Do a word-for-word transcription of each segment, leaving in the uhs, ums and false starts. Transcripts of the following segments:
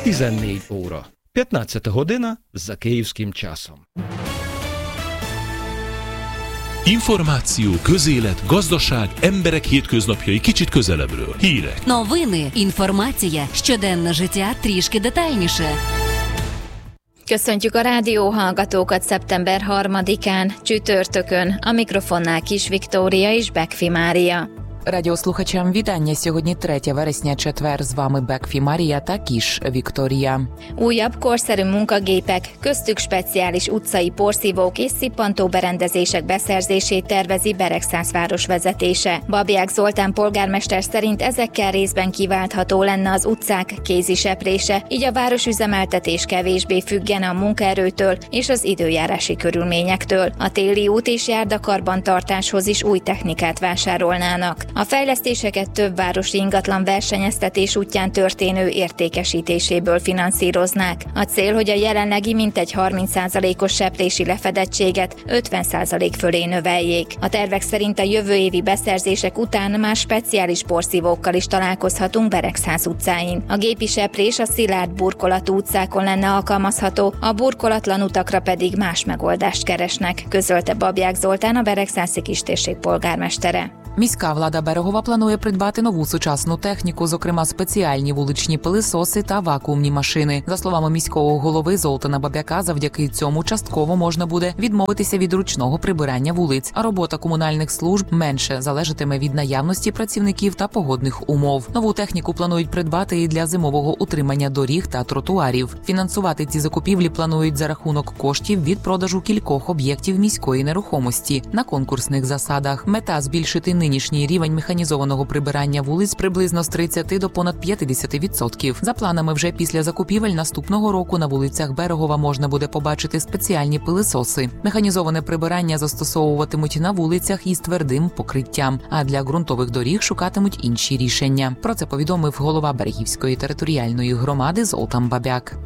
тижненість óra. п'ятнадцята година за київським часом. Információ, közélet, gazdaság, emberek hétköznapjai kicsit közelebbről. Hírek. Новини, інформація, щоденне життя трішки детальніше. Köszöntjük a rádióhallgatókat szeptember harmadikán, csütörtökön. A mikrofonnál Kis Viktória és Bekfi Mária. Радіослухачам вітання. Сьогодні третє вересня, четвер. З вами Бекфі Марія та Кіш Вікторія. Újabb korszerű munkagépek, köztük speciális utcai porszívók és szippantó berendezések beszerzését tervezi Beregszász város vezetése. Babják Zoltán polgármester szerint ezekkel részben kiváltható lenne az utcák kéziseprése, így a városüzemeltetés kevésbé függene a munkaerőtől és az időjárási körülményektől. A téli út és járdakarbantartáshoz is új technikát vásárolnának. A fejlesztéseket több városi ingatlan versenyeztetés útján történő értékesítéséből finanszíroznák. A cél, hogy a jelenlegi mintegy harminc százalékos seprési lefedettséget ötven százalék fölé növeljék. A tervek szerint a jövő évi beszerzések után már speciális porszívókkal is találkozhatunk Beregszász utcáin. A gépi seprés a szilárd burkolatú utcákon lenne alkalmazható, a burkolatlan utakra pedig más megoldást keresnek, közölte Babják Zoltán, a Beregszászi kistérség polgármestere. Міська влада Берегова планує придбати нову сучасну техніку, зокрема спеціальні вуличні пилисоси та вакуумні машини. За словами міського голови Золтана Бабяка, завдяки цьому частково можна буде відмовитися від ручного прибирання вулиць, а робота комунальних служб менше залежатиме від наявності працівників та погодних умов. Нову техніку планують придбати і для зимового утримання доріг та тротуарів. Фінансувати ці закупівлі планують за рахунок коштів від продажу кількох об'єктів міської нерухомості на конкурсних засадах. Мета – збільшити нинішній рівень механізованого прибирання вулиць приблизно з тридцяти до понад п'ятдесяти відсотків. За планами, вже після закупівель наступного року на вулицях Берегова можна буде побачити спеціальні пилисоси. Механізоване прибирання застосовуватимуть на вулицях із твердим покриттям, а для ґрунтових доріг шукатимуть інші рішення. Про це повідомив голова Берегівської територіальної громади Золтан Бабяк.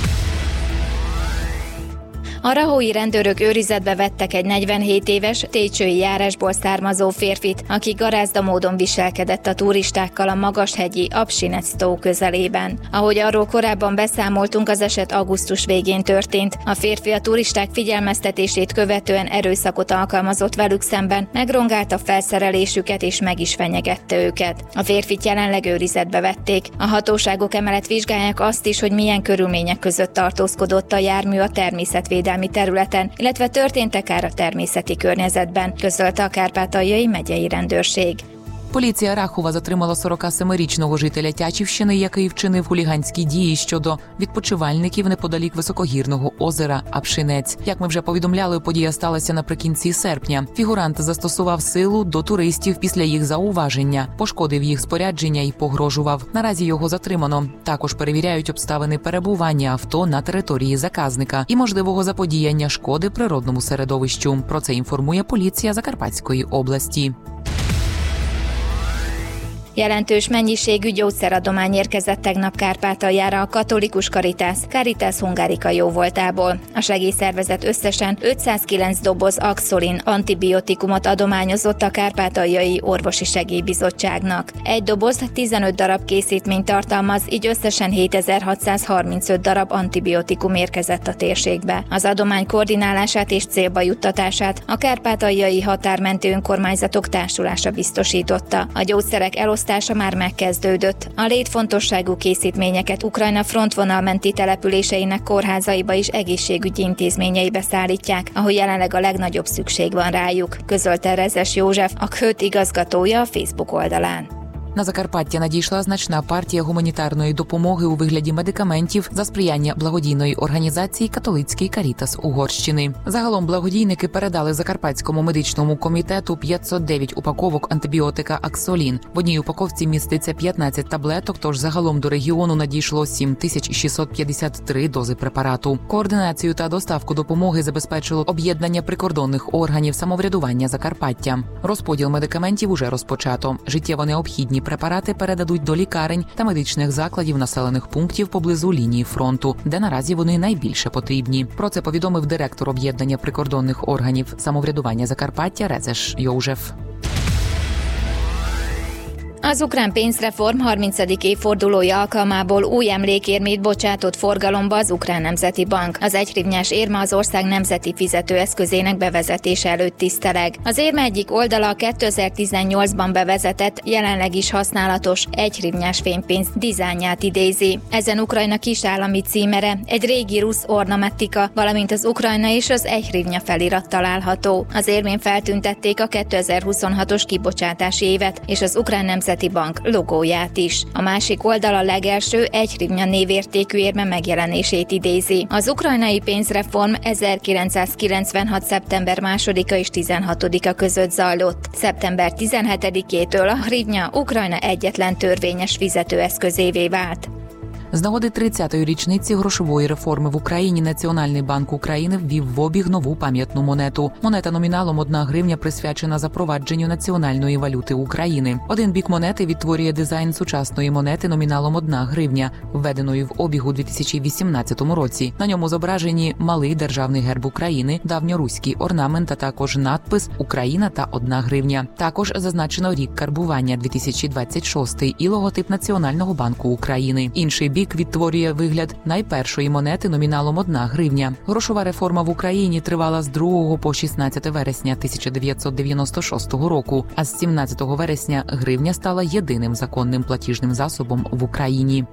A rahói rendőrök őrizetbe vettek egy negyvenhét éves, técsői járásból származó férfit, aki garázda módon viselkedett a turistákkal a magashegyi Apsinec-tó közelében. Ahogy arról korábban beszámoltunk, az eset augusztus végén történt. A férfi a turisták figyelmeztetését követően erőszakot alkalmazott velük szemben, megrongálta felszerelésüket és meg is fenyegette őket. A férfit jelenleg őrizetbe vették. A hatóságok emellett vizsgálják azt is, hogy milyen körülmények között tartózkodott a jármű a természetvédelmi területen, illetve történtek kár a természeti környezetben, közölte a Kárpátaljai megyei rendőrség. Поліція Рахова затримала сорокасемирічного жителя Тячівщини, який вчинив хуліганські дії щодо відпочивальників неподалік високогірного озера Апшинець. Як ми вже повідомляли, подія сталася наприкінці серпня. Фігурант застосував силу до туристів після їх зауваження, пошкодив їх спорядження і погрожував. Наразі його затримано. Також перевіряють обставини перебування авто на території заказника і можливого заподіяння szkody природному середовищу. Про це інформує поліція Закарпатської області. Jelentős mennyiségű gyógyszeradomány érkezett tegnap Kárpátaljára a katolikus Caritas, Caritas Hungarica jóvoltából. A segélyszervezet összesen ötszázkilenc doboz Axolin antibiotikumot adományozott a Kárpátaljai Orvosi Segélybizottságnak. Egy doboz tizenöt darab készítményt tartalmaz, így összesen hétezer-hatszázharmincöt darab antibiotikum érkezett a térségbe. Az adomány koordinálását és célba juttatását a Kárpátaljai Határmenti Önkormányzatok Társulása biztosította. A gyógyszerek elosztása már megkezdődött. A létfontosságú készítményeket Ukrajna frontvonalmenti településeinek kórházaiba és egészségügyi intézményeibe szállítják, ahol jelenleg a legnagyobb szükség van rájuk, közölte Rezes József, a Khöt igazgatója a Facebook oldalán. На Закарпаття надійшла значна партія гуманітарної допомоги у вигляді медикаментів за сприяння благодійної організації «Католицький Карітас» Угорщини. Загалом благодійники передали Закарпатському медичному комітету п'ятсот дев'ять упаковок антибіотика Аксолін. В одній упаковці міститься п'ятнадцять таблеток, тож загалом до регіону надійшло сім тисяч шістсот п'ятдесят три дози препарату. Координацію та доставку допомоги забезпечило об'єднання прикордонних органів самоврядування Закарпаття. Розподіл медикаментів уже розпочато. Життєво необхідні препарати передадуть до лікарень та медичних закладів населених пунктів поблизу лінії фронту, де наразі вони найбільше потрібні. Про це повідомив директор об'єднання прикордонних органів самоврядування Закарпаття Резеш József. Az ukrán pénzreform harmincadik évfordulója alkalmából új emlékérmét bocsátott forgalomba az Ukrán Nemzeti Bank. Az egyhrivnyás érme az ország nemzeti fizetőeszközének bevezetése előtt tiszteleg. Az érme egyik oldala a kétezer-tizennyolcban bevezetett, jelenleg is használatos egyhrivnyás fénypénz dizájnját idézi. Ezen Ukrajna kisállami címere, egy régi rusz ornamentika, valamint az Ukrajna és az egyhrivnya felirat található. Az érmén feltüntették a kétezer-huszonhatos kibocsátási évet és az Ukrán Nemzeti Bank logóját is. A másik oldal a legelső egyhrivnya névértékű érme megjelenését idézi. Az ukrajnai pénzreform ezerkilencszázkilencvenhat. szeptember másodika és tizenhatodika között zajlott. szeptember tizenhetedikétől a hrivnya Ukrajna egyetlen törvényes fizetőeszközévé vált. З нагоди тридцятої річниці грошової реформи в Україні Національний банк України ввів в обіг нову пам'ятну монету. Монета номіналом одна гривня присвячена запровадженню національної валюти України. Один бік монети відтворює дизайн сучасної монети номіналом одна гривня, введеної в обіг у дві тисячі вісімнадцятому році. На ньому зображені малий державний герб України, давньоруський орнамент, а також надпис «Україна» та одна гривня. Також зазначено рік карбування дві тисячі двадцять шостий і логотип Національного банку України. Інший бік відтворює вигляд найпершої монети номіналом одна гривня. Грошова реформа в Україні тривала з другого по шістнадцяте вересня тисяча дев'ятсот дев'яносто шостого року, а з сімнадцятого вересня гривня стала єдиним законним платіжним засобом в Україні.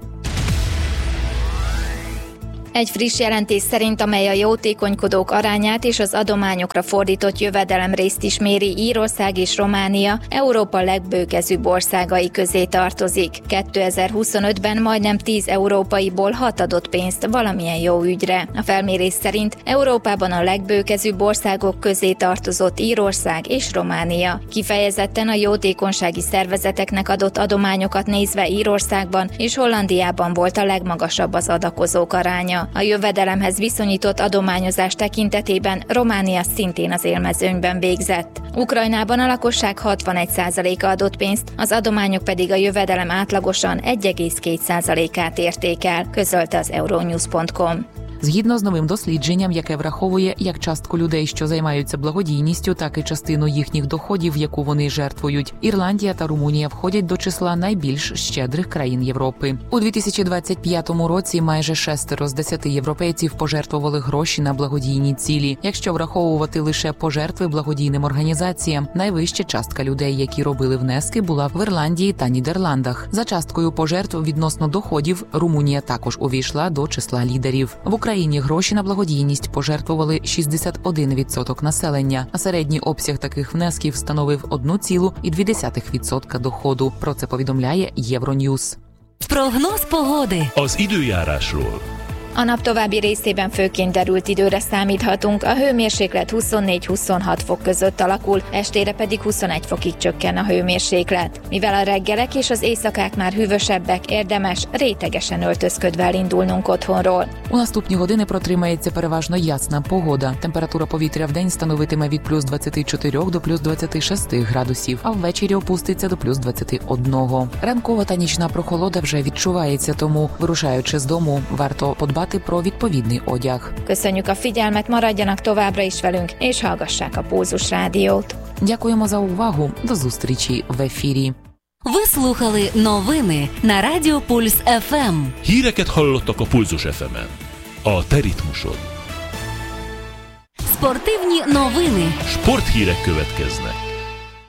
Egy friss jelentés szerint, amely a jótékonykodók arányát és az adományokra fordított jövedelemrészt is méri, Írország és Románia Európa legbőkezűbb országai közé tartozik. kétezer-huszonötben majdnem tíz európaiból hat adott pénzt valamilyen jó ügyre. A felmérés szerint Európában a legbőkezűbb országok közé tartozott Írország és Románia. Kifejezetten a jótékonysági szervezeteknek adott adományokat nézve Írországban és Hollandiában volt a legmagasabb az adakozók aránya. A jövedelemhez viszonyított adományozás tekintetében Románia szintén az élmezőnyben végzett. Ukrajnában a lakosság hatvanegy százaléka adott pénzt, az adományok pedig a jövedelem átlagosan egy egész két százalékát érték el, közölte az euronews pont com. Згідно з новим дослідженням, яке враховує як частку людей, що займаються благодійністю, так і частину їхніх доходів, яку вони жертвують, Ірландія та Румунія входять до числа найбільш щедрих країн Європи. У дві тисячі двадцять п'ятому році майже шестеро з десяти європейців пожертвували гроші на благодійні цілі. Якщо враховувати лише пожертви благодійним організаціям, найвища частка людей, які робили внески, була в Ірландії та Нідерландах. За часткою пожертв відносно доходів Румунія також увійшла до числа лідерів. В Україні В Україні гроші на благодійність пожертвували шістдесят один відсоток населення, а середній обсяг таких внесків становив одна ціла дві десятих відсотка доходу. Про це повідомляє Euronews. Прогноз погоди. Az időjárásról. A nap további részében főként derült időre számíthatunk, a hőmérséklet huszonnégy-huszonhat fok között alakul, estére pedig huszonegy fokig csökken a hőmérséklet. Mivel a reggelek és az éjszakák már hűvösebbek, érdemes rétegesen öltözködve elindulnunk otthonról. У наступні години протримається переважно ясна погода. Температура повітря вдень становитиме від плюс двадцяти чотирьох до плюс двадцяти шести градусів, а ввечері опуститься до плюс двадцяти одного. Ранкова та нічна прохолода вже відчувається, тому, вирушаючи з дому, варто подбати про відповідний одяг. Köszönjük a figyelmet, maradjanak továbbra is velünk, és hallgassák a Pulzus Rádiót. Дякуємо за увагу. До зустрічі в ефірі. Ви слухали новини на Радіо Пульс еф ем. Híreket hallottak a Pulzus еф емен. A te ritmusod. Спортивні новини. Sporthírek következnek.